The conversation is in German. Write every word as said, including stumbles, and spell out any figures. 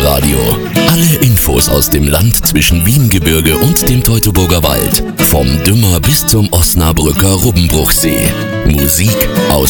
Wiesenradio. Alle Infos aus dem Land zwischen Wiehengebirge und dem Teutoburger Wald. Vom Dümmer bis zum Osnabrücker Rubbenbruchsee. Musik aus